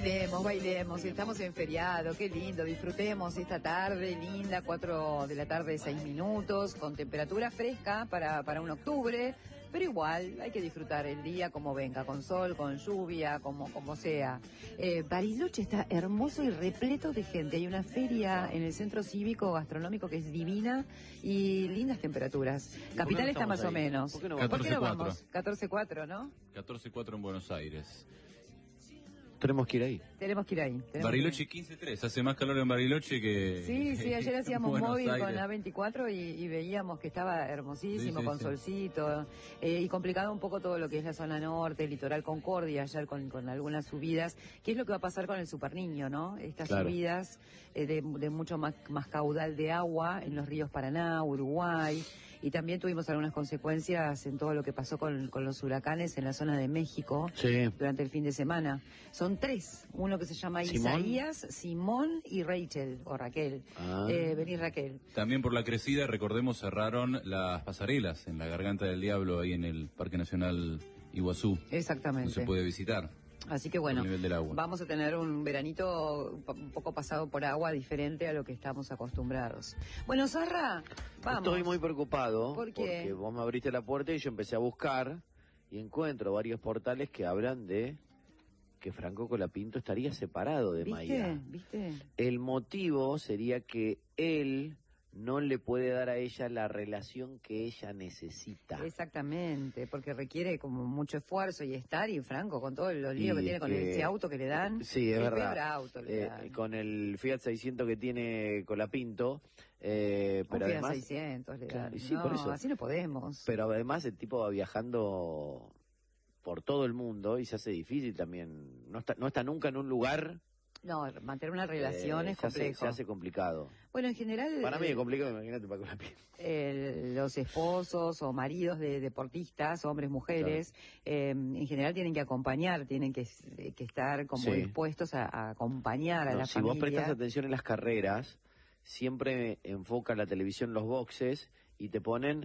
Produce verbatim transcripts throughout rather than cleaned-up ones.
Bailemos, bailemos, estamos en feriado, qué lindo, disfrutemos esta tarde linda, cuatro de la tarde, seis minutos, con temperatura fresca para, para un octubre, pero igual hay que disfrutar el día como venga, con sol, con lluvia, como, como sea. Eh, Bariloche está hermoso y repleto de gente, hay una feria en el centro cívico gastronómico que es divina y lindas temperaturas. Capital no está más ahí? o menos. ¿Por qué no, ¿Por qué no vamos? catorce cuatro, ¿no? catorce cuatro en Buenos Aires. Tenemos que ir ahí. Tenemos que ir ahí. Bariloche quince tres, hace más calor en Bariloche que... Sí, sí, ayer hacíamos Buenos móvil Aires. con A veinticuatro y, y veíamos que estaba hermosísimo, Sí, sí, con sí. solcito, eh, y complicado un poco todo lo que es la zona norte, el litoral Concordia, ayer con, con algunas subidas. ¿Qué es lo que va a pasar con el Superniño, no? Estas Claro. subidas eh, de, de mucho más, más caudal de agua en los ríos Paraná, Uruguay, y también tuvimos algunas consecuencias en todo lo que pasó con, con los huracanes en la zona de México Sí. durante el fin de semana. Son tres, uno que se llama ¿Simón? Isaías, Simón y Rachel, o Raquel. Ah. Eh, vení Raquel. También por la crecida, recordemos, cerraron las pasarelas en la Garganta del Diablo, ahí en el Parque Nacional Iguazú. Exactamente. No se puede visitar. Así que bueno, Por el nivel del agua. vamos a tener un veranito un poco pasado por agua diferente a lo que estamos acostumbrados. Bueno, Sarra, vamos. Estoy muy preocupado ¿Por qué? porque vos me abriste la puerta y yo empecé a buscar y encuentro varios portales que hablan de que Franco Colapinto estaría separado de ¿Viste? Mayra. ¿Viste? El motivo sería que él no le puede dar a ella la relación que ella necesita. Exactamente, porque requiere como mucho esfuerzo y estar, y Franco, con todos los líos Y que tiene con que- ese auto que le dan. Sí, es el verdad. peor auto le Eh, dan. con el Fiat seiscientos que tiene Colapinto, eh, pero Un Fiat además... seiscientos le dan. Claro, y sí, no, por eso. así no podemos. Pero además el tipo va viajando por todo el mundo y se hace difícil también. No está, no está nunca en un lugar. No, mantener una relación eh, es se hace- complejo. se hace complicado. Bueno, en general... Para mí es eh, complicado, imagínate para Colapinto. el- los esposos o maridos de deportistas, hombres, mujeres, eh, en general tienen que acompañar, tienen que, que estar como Sí. dispuestos a, a acompañar a No, la si familia. vos prestas atención en las carreras, siempre enfoca la televisión los boxes y te ponen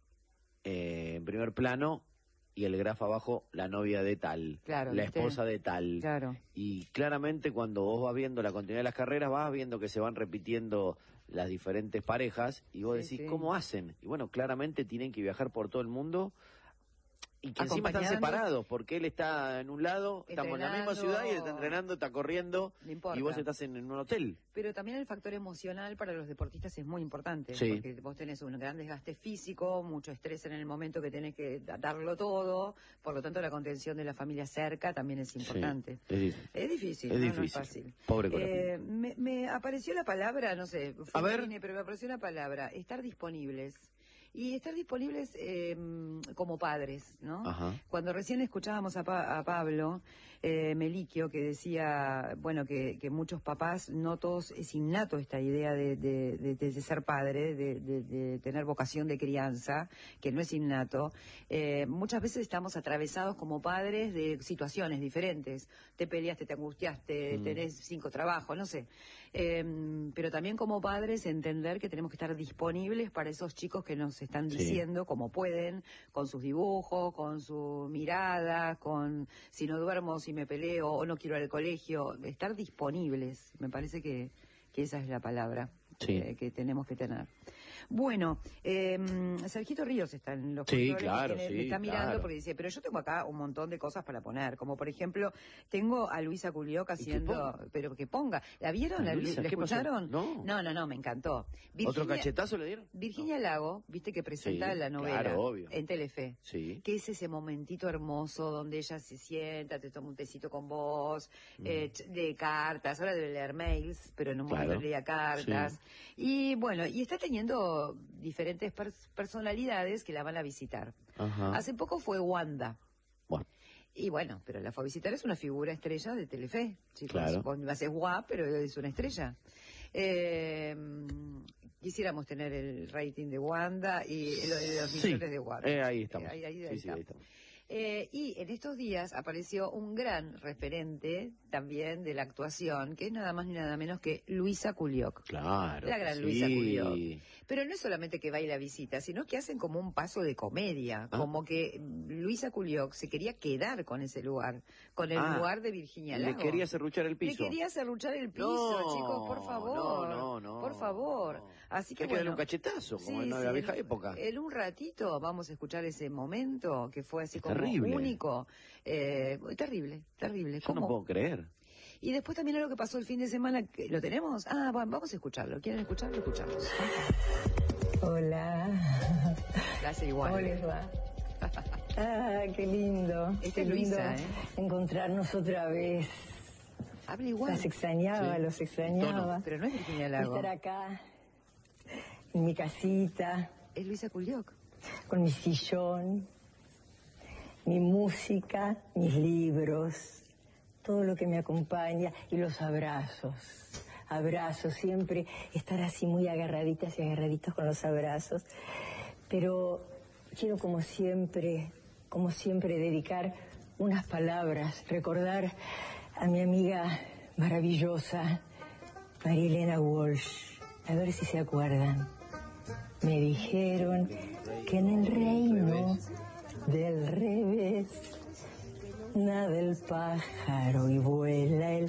eh, en primer plano y el grafo abajo la novia de tal, Claro, la ¿viste? esposa de tal. Claro. Y claramente cuando vos vas viendo la continuidad de las carreras, vas viendo que se van repitiendo las diferentes parejas y vos Sí, decís, sí. ¿cómo hacen? Y bueno, claramente tienen que viajar por todo el mundo y que encima están Acompañando. separados, porque él está en un lado, estamos en la misma Entrenando. ciudad y él está entrenando, está corriendo No importa. y vos estás en, en un hotel. Pero también el factor emocional para los deportistas es muy importante, Sí. porque vos tenés un gran desgaste físico, mucho estrés en el momento que tenés que da- darlo todo, por lo tanto la contención de la familia cerca también es importante. Sí, es difícil. Es difícil, Es ¿no? No difícil. fácil. Pobre Colapinto. Eh, me, me apareció la palabra, no sé, fue A ver. cine, pero me apareció una palabra, estar disponibles. Y estar disponibles eh, como padres, ¿no? Ajá. Cuando recién escuchábamos a, Pa- a Pablo eh, Meliquio, que decía, bueno, que, que muchos papás, no todos, es innato esta idea de, de, de, de ser padre, de, de, de tener vocación de crianza, que no es innato. Eh, muchas veces estamos atravesados como padres de situaciones diferentes. Te peleaste, te angustiaste, Mm. tenés cinco trabajos, no sé. Eh, pero también como padres entender que tenemos que estar disponibles para esos chicos que nos están Sí. diciendo como pueden, con sus dibujos, con su mirada, con si no duermo, si me peleo o no quiero ir al colegio, estar disponibles, me parece que, que esa es la palabra Sí. que, que tenemos que tener. Bueno, eh, Sergito Ríos está en los Sí, controles, claro, tiene- sí, me está mirando claro. porque dice, pero yo tengo acá un montón de cosas para poner, como por ejemplo, tengo a Luisa Culioca ¿Y que haciendo, ponga? pero que ponga, ¿la vieron? ¿A ¿La, Luisa? ¿la ¿Qué pasó? escucharon? No. no, no, no, me encantó. ¿Otro Virginia- cachetazo le dieron? Virginia Lago, viste que presenta Sí, la novela claro, obvio. en Telefe. Sí. Que es ese momentito hermoso donde ella se sienta, te toma un tecito con vos, eh, ch- lee cartas, ahora debe leer mails, pero en un Claro. momento leía cartas. Y bueno, y está teniendo diferentes pers- personalidades que la van a visitar. Ajá. Hace poco fue Wanda. Bueno, Y bueno, pero la fue a visitar, es una figura estrella de Telefe, chicos. Claro. Vos me haces guap, pero es una estrella. Eh, quisiéramos tener el rating de Wanda y lo de los sí. millones de Wanda. Eh, ahí estamos. Eh, ahí, ahí- Sí, ahí sí, ahí estamos. estamos. Eh, y en estos días apareció un gran referente también de la actuación, que es nada más ni nada menos que Luisa Culioc. Claro. La gran sí. Luisa Culioc. Pero no es solamente que baila visita, sino que hacen como un paso de comedia, ¿Ah? como que Luisa Culioc se quería quedar con ese lugar, con el Ah, lugar de Virginia Lago. Le quería serruchar el piso. Le quería serruchar el piso, No, chicos, por favor. No, no, no. Por favor. No. Así que Hay que darle bueno, un cachetazo, como sí, en la sí, vieja en- época. En un ratito vamos a escuchar ese momento que fue así Es como terrible. único. Eh, terrible, terrible. Yo no ¿Cómo? puedo creer. Y después también algo que pasó el fin de semana, que- ¿lo tenemos? Ah, bueno, vamos a escucharlo. ¿Quieren escucharlo? Escuchamos. Hola. La hace igual. ¿Cómo les va? Ah, qué lindo. Esta qué es Luisa, lindo ¿eh? encontrarnos otra vez. Habla igual. Las extrañaba, Sí. los extrañaba. Pero no es Virginia Lago. Estar acá, en mi casita, Es Luisa Culioc. con mi sillón, mi música, mis libros, todo lo que me acompaña y los abrazos. Abrazos, siempre estar así muy agarraditas y agarraditos con los abrazos. Pero quiero como siempre, como siempre dedicar unas palabras, recordar a mi amiga maravillosa, María Elena Walsh. A ver si se acuerdan. Me dijeron que en el reino del revés nada el pájaro y vuela el...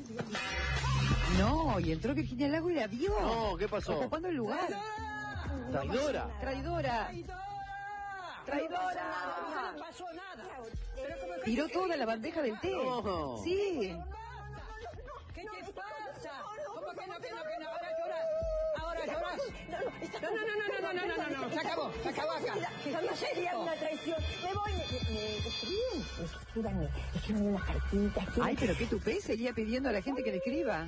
No, y entró Virginia Lago y la vio. No, ¿qué pasó? Ocupando el lugar. Traidora. Traidora. Traidora. No pasó nada. Tiró toda la bandeja del té. No. Sí. ¿Qué te pasa? ¿Cómo que no, que no, que no? Ahora lloras. Ahora lloras. No, no, no, no, no, no, no, no, no, se acabó, se acabó acá. No sería una traición. Me voy, me, me escriben, escríbanme, escríbanme una cartita. Ay, pero qué tupé, seguía pidiendo a la gente que le escriba.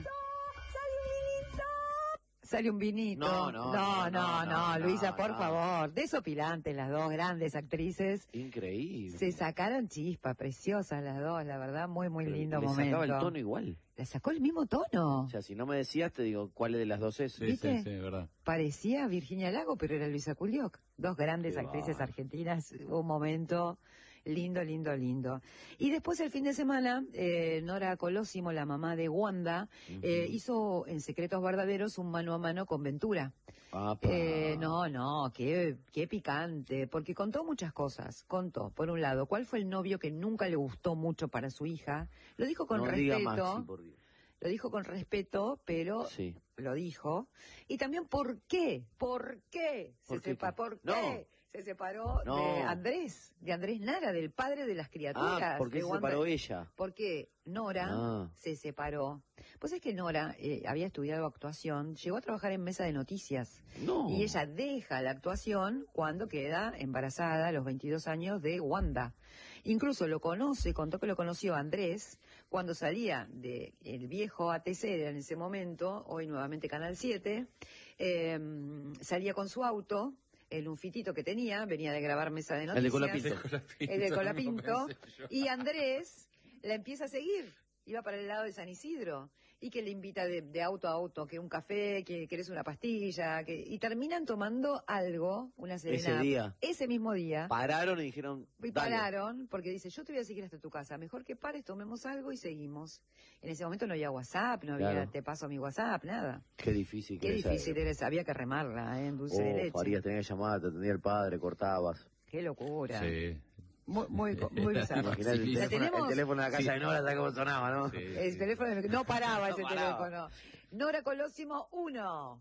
Sale un vinito. No, no, no, no, no, no, no, Luisa, por no. favor. Desopilantes las dos grandes actrices. Increíble. Se sacaron chispa, preciosas las dos, la verdad, muy, muy Pero lindo le momento. sacaba el tono igual. Le sacó el mismo tono. O sea, si no me decías, te digo, ¿cuál de las dos es? Sí, ¿Viste? sí, sí, verdad. Parecía Virginia Lago, pero era Luisa Culioc. Dos grandes Qué actrices bárbaro. argentinas. Un momento lindo, lindo, lindo. Y después el fin de semana, eh, Nora Colosimo, la mamá de Wanda, eh, hizo en Secretos Verdaderos un mano a mano con Ventura. Apa. Eh, no, no, qué, qué picante, porque contó muchas cosas. Contó, por un lado, cuál fue el novio que nunca le gustó mucho para su hija. Lo dijo con no diga respeto. Maxi, por Dios. Lo dijo con respeto, pero Sí. lo dijo. Y también por qué, por qué se ¿Por qué sepa, qué? por No. qué se separó No. de Andrés, de Andrés Nara, del padre de las criaturas. Ah, ¿por qué de se Wanda. separó ella? Porque Nora Ah. se separó. Pues es que Nora eh, había estudiado actuación, llegó a trabajar en mesa de noticias. No. Y ella deja la actuación cuando queda embarazada a los veintidós años de Wanda. Incluso lo conoce, contó que lo conoció Andrés cuando salía de el viejo A T C en ese momento, hoy nuevamente Canal siete, eh, salía con su auto, el un fitito que tenía, venía de grabar mesa de El noticias. de Colapinto. El de Colapinto. Y Andrés la empieza a seguir. Iba para el lado de San Isidro. Y que le invita de, de auto a auto, que un café, que querés una pastilla. Que, y terminan tomando algo, una serenata. Ese día. Ese mismo día. Pararon y dijeron, Y dale. pararon, porque dice, yo te voy a seguir hasta tu casa. Mejor que pares, tomemos algo y seguimos. En ese momento no había WhatsApp, no había Claro. te paso mi WhatsApp, nada. Qué difícil que Qué era difícil esa era, había que remarla, ¿eh? En dulce de época. Oh, leche. Farías, tenías que llamar, te atendía el padre, cortabas. Qué locura. Sí. Muy, muy, muy bizarro. Imaginás el, Sí. ¿La teléfono, tenemos? el teléfono en la casa Sí. de Nora, ¿sabes cómo sonaba, no? Sí, El sí. teléfono no paraba ese No paraba. teléfono. Nora Colosimo, uno.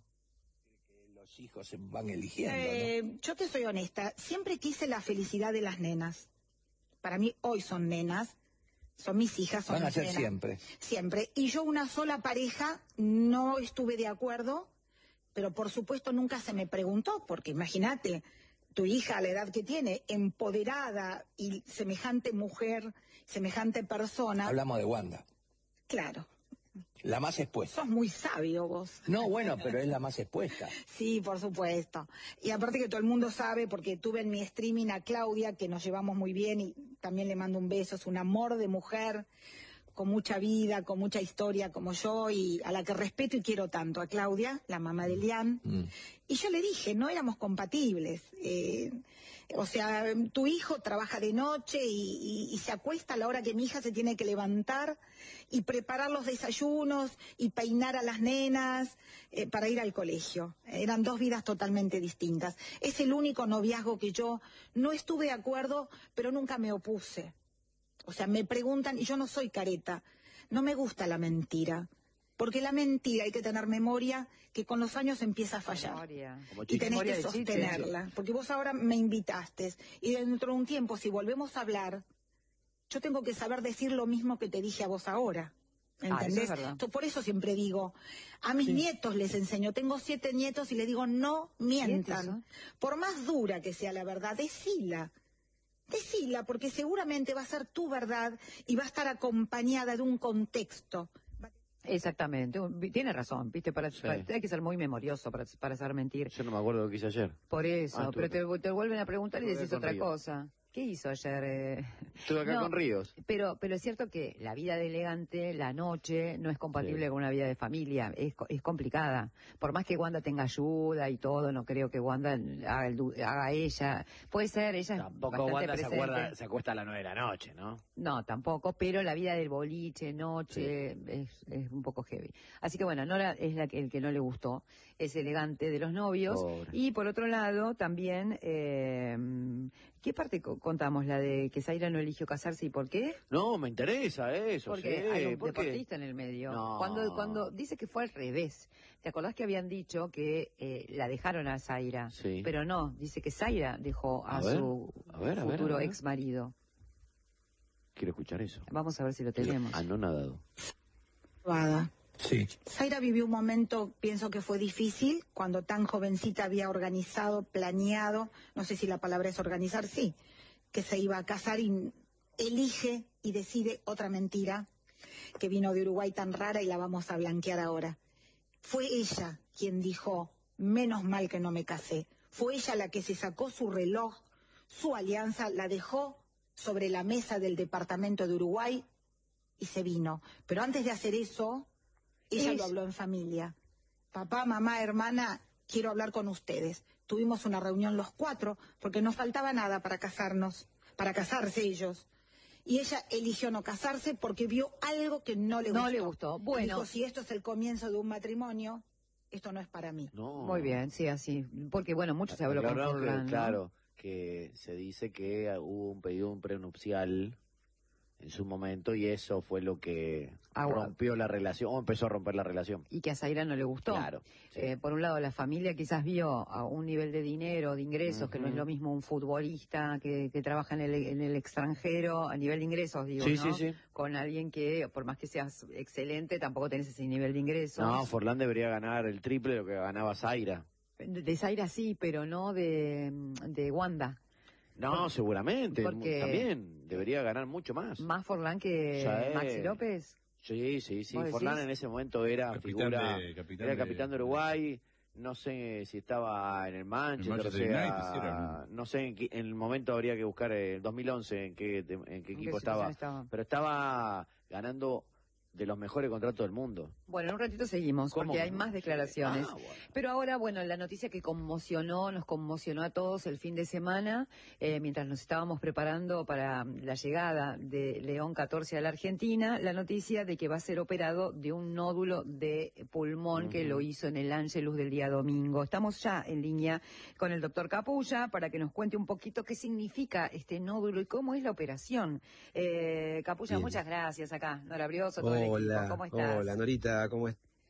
Los hijos se van eligiendo, ¿no? Eh, yo te soy honesta, siempre quise la felicidad de las nenas. Para mí hoy son nenas, son mis hijas, son Van a mis ser nenas. siempre. Siempre. Y yo una sola pareja no estuve de acuerdo, pero por supuesto nunca se me preguntó, porque imagínate, tu hija a la edad que tiene, empoderada y semejante mujer, semejante persona, Hablamos de Wanda. claro, La más expuesta. sos muy sabio vos. No, bueno, pero es la más expuesta. Sí, por supuesto. Y aparte que todo el mundo sabe, porque tuve en mi streaming a Claudia, que nos llevamos muy bien y también le mando un beso, es un amor de mujer. con mucha vida, con mucha historia como yo, y a la que respeto y quiero tanto, a Claudia, la mamá de Lian. Mm. Y yo le dije, no éramos compatibles. Eh, o sea, tu hijo trabaja de noche y, y, y se acuesta a la hora que mi hija se tiene que levantar y preparar los desayunos y peinar a las nenas eh, para ir al colegio. Eran dos vidas totalmente distintas. Es el único noviazgo que yo no estuve de acuerdo, pero nunca me opuse. O sea, me preguntan, y yo no soy careta, no me gusta la mentira. Porque la mentira hay que tener memoria que con los años empieza a fallar. Y tenés que sostenerla. Porque vos ahora me invitaste y dentro de un tiempo, si volvemos a hablar, yo tengo que saber decir lo mismo que te dije a vos ahora. ¿Entendés? Ah, eso es Por eso siempre digo, a mis sí. nietos les enseño, tengo siete nietos y les digo, no mientan. Por más dura que sea la verdad, decila. Decila, porque seguramente va a ser tu verdad y va a estar acompañada de un contexto. Exactamente, tiene razón, viste, para, sí. para, hay que ser muy memorioso para, para saber mentir. Yo no me acuerdo lo que hice ayer. Por eso, ah, pero te, te vuelven a preguntar y decís otra Ríos. cosa. ¿Qué hizo ayer? Eh? Estuve acá no, con Ríos. Pero, pero es cierto que la vida de elegante, la noche, no es compatible sí. con una vida de familia, es, es complicada. Por más que Wanda tenga ayuda y todo, no creo que Wanda haga, el, haga ella. Puede ser, ella tampoco es Wanda presente. se, acuerda, se acuesta a las nueve de la noche, ¿no? No, tampoco, pero la vida del boliche, noche, sí. es, es un poco heavy. Así que bueno, Nora es la que, el que no le gustó, es elegante de los novios. Pobre. Y por otro lado, también... Eh, ¿qué parte contamos? ¿La de que Zaira no eligió casarse y por qué? No, me interesa eso. Porque sí, hay un ¿por deportista qué? en el medio. No. Cuando cuando dice que fue al revés. ¿Te acordás que habían dicho que eh, la dejaron a Zaira? Sí. Pero no, dice que Zaira dejó a, a ver, su a ver, a futuro ver, ex marido. Quiero escuchar eso. Vamos a ver si lo tenemos. Anonadado. Vada. Sí. Zaira vivió un momento, pienso que fue difícil, cuando tan jovencita había organizado, planeado, no sé si la palabra es organizar, sí, que se iba a casar y elige y decide otra mentira que vino de Uruguay tan rara y la vamos a blanquear ahora. Fue ella quien dijo, menos mal que no me casé. Fue ella la que se sacó su reloj, su alianza, la dejó sobre la mesa del departamento de Uruguay y se vino. Pero antes de hacer eso... Ella es... lo habló en familia. Papá, mamá, hermana, quiero hablar con ustedes. Tuvimos una reunión los cuatro porque no faltaba nada para casarnos, para casarse ellos. Y ella eligió no casarse porque vio algo que no le gustó. No le gustó. Bueno. Dijo, si esto es el comienzo de un matrimonio, esto no es para mí. No. Muy bien, sí, así. Porque, bueno, mucho se habló con Forlán, ¿no? Claro, que se dice que hubo un pedido un prenupcial en su momento y eso fue lo que ah, rompió la relación o empezó a romper la relación. Y que a Zaira no le gustó. Claro. Sí. Eh, por un lado, la familia quizás vio a un nivel de dinero, de ingresos, uh-huh. que no es lo mismo un futbolista que, que trabaja en el, en el extranjero, a nivel de ingresos, digo, sí, ¿no? Sí, sí. Con alguien que, por más que seas excelente, tampoco tenés ese nivel de ingresos. No, Forlán debería ganar el triple de lo que ganaba Zaira. De, de Zaira sí, pero no de, de Wanda. No, porque, seguramente, porque también debería ganar mucho más. ¿Más Forlán que sí. Maxi López? Sí, sí, sí. Forlán en ese momento era capitán figura, de, capitán era capitán de, de Uruguay. No sé si estaba en el Manchester, el Manchester o sea, United, era... no sé, en, qué, en el momento habría que buscar el dos mil once en qué, en qué equipo estaba, estaba, pero estaba ganando de los mejores contratos del mundo. Bueno, en un ratito seguimos, porque hay más declaraciones. Ah, bueno. Pero ahora, bueno, la noticia que conmocionó, nos conmocionó a todos el fin de semana, eh, mientras nos estábamos preparando para la llegada de León catorce a la Argentina, la noticia de que va a ser operado de un nódulo de pulmón uh-huh. que lo hizo en el Ángelus del día domingo. Estamos ya en línea con el doctor Capulla para que nos cuente un poquito qué significa este nódulo y cómo es la operación. Eh, Capulla, Bien. Muchas gracias acá. Nora Brioso, todo Hola, el equipo. ¿Cómo estás? Hola, Norita, ¿cómo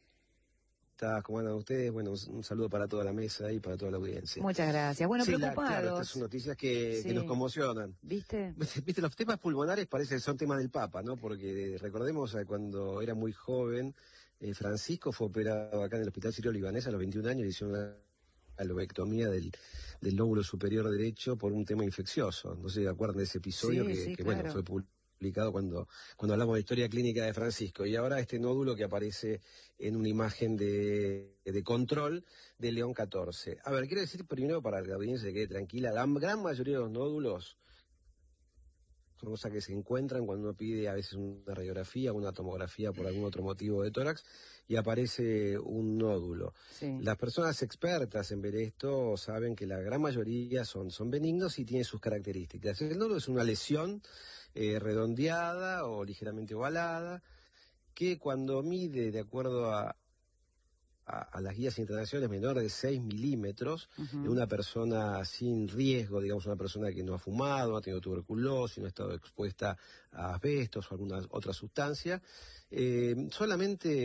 estás? ¿Cómo andan ustedes? Bueno, un saludo para toda la mesa y para toda la audiencia. Muchas gracias. Bueno, sí, preocupados. La, claro, estas son noticias que, sí. que nos conmocionan. ¿Viste? Viste, los temas pulmonares parece que son temas del Papa, ¿no? Porque recordemos cuando era muy joven, eh, Francisco fue operado acá en el Hospital Sirio Libanés a los veintiún años y le hicieron una lobectomía del, del lóbulo superior derecho por un tema infeccioso. No sé si se acuerdan de ese episodio, sí, que, sí, que claro. bueno, fue publicado. Cuando, cuando hablamos de historia clínica de Francisco, y ahora este nódulo que aparece en una imagen de, de control de León catorce. A ver, quiero decir primero para que la audiencia se quede tranquila, la gran mayoría de los nódulos son cosas que se encuentran cuando uno pide a veces una radiografía, una tomografía por algún otro motivo de tórax y aparece un nódulo. Sí. Las personas expertas en ver esto saben que la gran mayoría son, son benignos y tienen sus características. El nódulo es una lesión eh, redondeada o ligeramente ovalada que cuando mide de acuerdo a A, a las guías internacionales menor de seis milímetros, uh-huh. de una persona sin riesgo, digamos una persona que no ha fumado, no ha tenido tuberculosis, no ha estado expuesta a asbestos o alguna otra sustancia, eh, solamente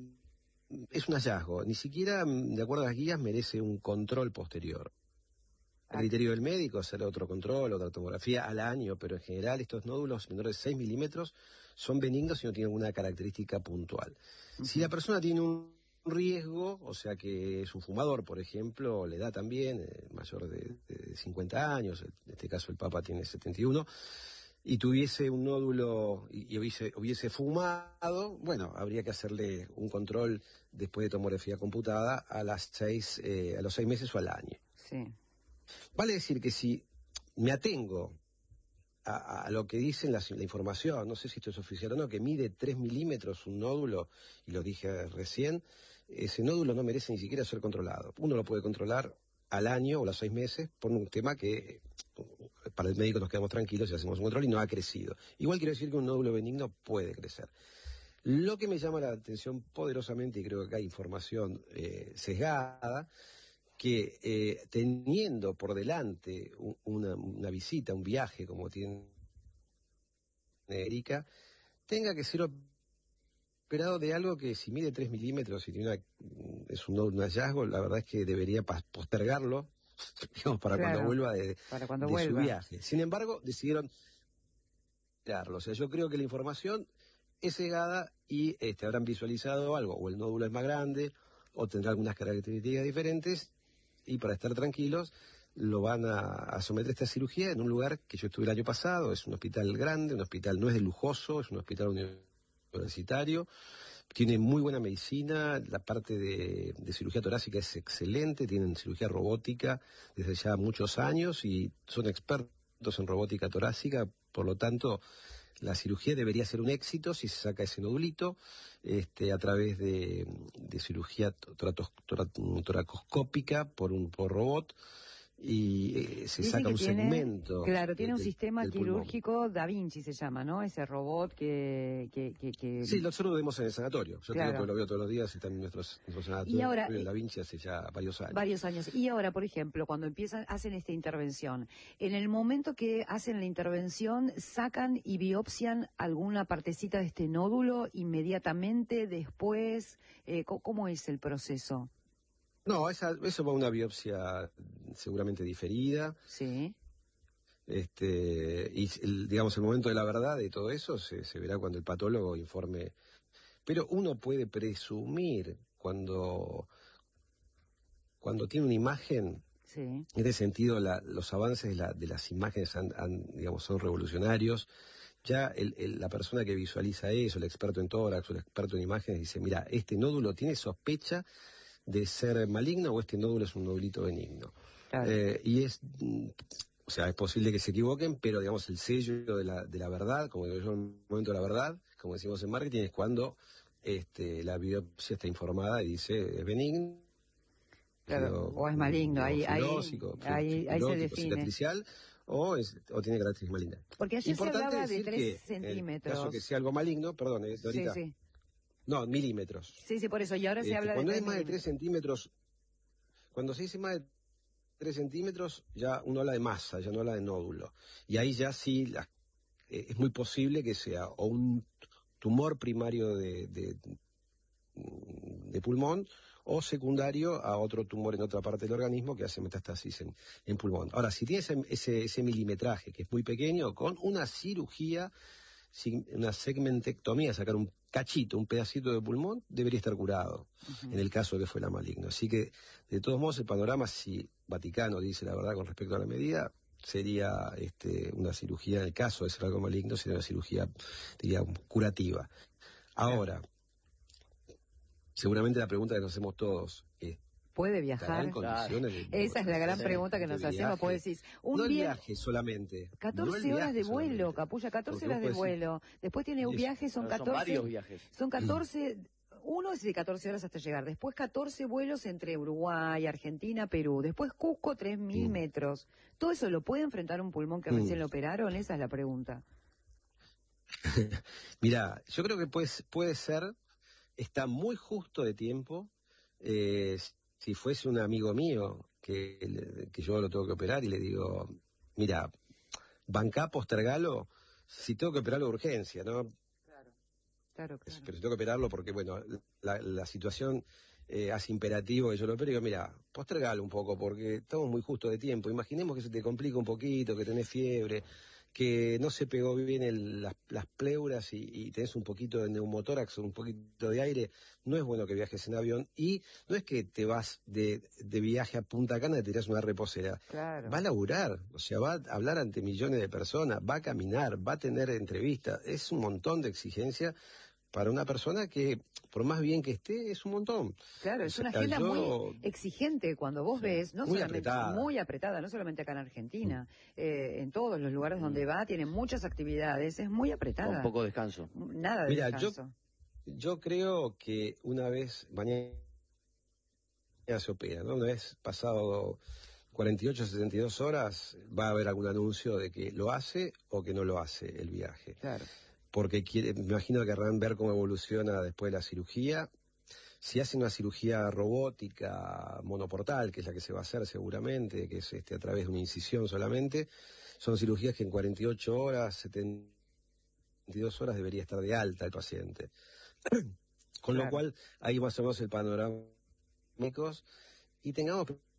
es un hallazgo, ni siquiera, de acuerdo a las guías, merece un control posterior. El criterio del médico hacer otro control, otra tomografía al año, pero en general estos nódulos menores de seis milímetros son benignos y no tienen alguna característica puntual. Uh-huh. Si la persona tiene un riesgo, o sea que es un fumador, por ejemplo, la edad también, eh, mayor de, de cincuenta años, en este caso el Papa tiene setenta y uno, y tuviese un nódulo y, y hubiese, hubiese fumado, bueno, habría que hacerle un control después de tomografía computada a las seis, eh, a los seis meses o al año. Sí. Vale decir que si me atengo a, a lo que dicen la, la información, no sé si esto es oficial o no, que mide tres milímetros un nódulo, y lo dije recién, ese nódulo no merece ni siquiera ser controlado. Uno lo puede controlar al año o a los seis meses por un tema que para el médico nos quedamos tranquilos y hacemos un control y no ha crecido. Igual quiero decir que un nódulo benigno puede crecer. Lo que me llama la atención poderosamente, y creo que acá hay información eh, sesgada, que eh, teniendo por delante un, una, una visita, un viaje como tiene Erika, tenga que ser operado de algo que si mide tres milímetros y tiene una, es un, un hallazgo, la verdad es que debería postergarlo, digamos, para claro, cuando vuelva de, para cuando de vuelva. su viaje. Sin embargo, decidieron operarlo. O sea, yo creo que la información es cegada y este, habrán visualizado algo, o el nódulo es más grande, o tendrá algunas características diferentes, y para estar tranquilos lo van a, a someter a esta cirugía en un lugar que yo estuve el año pasado. Es un hospital grande, un hospital no es de lujoso, es un hospital universitario, tiene muy buena medicina, la parte de, de cirugía torácica es excelente, tienen cirugía robótica desde ya muchos años y son expertos en robótica torácica, por lo tanto la cirugía debería ser un éxito si se saca ese nodulito este, a través de, de cirugía toratos, torat, toracoscópica por un por robot y eh, se Dicen saca un tiene, segmento. Claro, tiene de, un sistema del quirúrgico pulmón. Da Vinci se llama, ¿no? Ese robot que... que, que, que... Sí, nosotros lo vemos en el sanatorio. Yo claro. creo que lo veo todos los días, están en nuestros, nuestros sanatorios. Y ahora, Da Vinci hace ya varios años. Varios años. Y ahora, por ejemplo, cuando empiezan, hacen esta intervención, en el momento que hacen la intervención, ¿sacan y biopsian alguna partecita de este nódulo inmediatamente, después? Eh, ¿Cómo es el proceso? No, esa, eso va a una biopsia seguramente diferida. Sí. Este, y el, digamos, el momento de la verdad de todo eso se, se verá cuando el patólogo informe. Pero uno puede presumir cuando, cuando tiene una imagen, sí. En ese sentido la, los avances de, la, de las imágenes han, han, digamos, son revolucionarios. Ya el, el, la persona que visualiza eso, el experto en tórax o el experto en imágenes, dice, mira, este nódulo tiene sospecha de ser maligno o este nódulo es un nódulito benigno. Claro. Eh, y es, o sea, es posible que se equivoquen, pero digamos el sello de la, de la verdad, como digo yo, en el momento de la verdad, como decimos en marketing, es cuando este, la biopsia está informada y dice es benigno. Claro, pero, o es maligno, ahí, ahí, ahí, ahí se define. O, es, o tiene características malignas. Porque ayer se hablaba de tres centímetros. En caso que sea algo maligno, perdón, eh, Dorita. Sí, sí. No, milímetros. Sí, sí, por eso. Y ahora se este, habla de cuando es más de tres centímetros, cuando se dice más de tres centímetros, ya uno habla de masa, ya no habla de nódulo. Y ahí ya sí la, eh, es muy posible que sea o un tumor primario de, de, de pulmón o secundario a otro tumor en otra parte del organismo que hace metástasis en, en pulmón. Ahora, si tiene ese, ese, ese milimetraje, que es muy pequeño, con una cirugía, una segmentectomía, sacar un cachito, un pedacito de pulmón, debería estar curado, uh-huh. en el caso de que fuera maligno. Así que, de todos modos, el panorama, si Vaticano dice la verdad con respecto a la medida, sería este, una cirugía, en el caso de ser algo maligno, sería una cirugía, diría, curativa. Ahora, seguramente la pregunta que nos hacemos todos es, ¿Puede viajar? Claro. Esa es la gran pregunta que nos hacemos. Pues decís, un no el viaje, viaje solamente. catorce no horas de vuelo, solamente. Capulla, catorce Porque horas de vuelo. Después tiene un viaje, son catorce. Son varios viajes. Son catorce, uno es de catorce horas hasta llegar. Después catorce vuelos entre Uruguay, Argentina, Perú. Después Cusco, tres mil Mm. metros. ¿Todo eso lo puede enfrentar un pulmón que Mm. recién lo operaron? Esa es la pregunta. Mira, yo creo que puede, puede ser, está muy justo de tiempo. Eh, si fuese un amigo mío que, que yo lo tengo que operar y le digo, mira, bancá, postergalo, si tengo que operarlo de urgencia, ¿no? Claro, claro, claro. Pero si tengo que operarlo porque, bueno, la, la situación eh, hace imperativo que yo lo opere, digo, mira, postergalo un poco porque estamos muy justo de tiempo. Imaginemos que se te complica un poquito, que tenés fiebre, que no se pegó bien el, las, las pleuras y, y tenés un poquito de neumotórax, un poquito de aire, no es bueno que viajes en avión. Y no es que te vas de, de viaje a Punta Cana y te tirás una reposera. Claro. Va a laburar, o sea, va a hablar ante millones de personas, va a caminar, va a tener entrevistas. Es un montón de exigencia para una persona que, por más bien que esté, es un montón. Claro, es O sea, una agenda yo- muy exigente cuando vos ves, no muy solamente apretada. muy apretada, no solamente acá en Argentina, eh, en todos los lugares donde va, tiene muchas actividades, es muy apretada. Con poco descanso. Nada de Mira, yo- descanso. Yo creo que una vez, mañana se opera, ¿no? Una vez pasado cuarenta y ocho, setenta y dos horas, va a haber algún anuncio de que lo hace o que no lo hace el viaje. Claro. Porque quiere, me imagino que querrán ver cómo evoluciona después de la cirugía. Si hace una cirugía robótica monoportal, que es la que se va a hacer seguramente, que es este a través de una incisión solamente, son cirugías que en cuarenta y ocho horas, setenta y dos horas debería estar de alta el paciente. Con Claro. lo cual, ahí más o menos el panorama. Y tengamos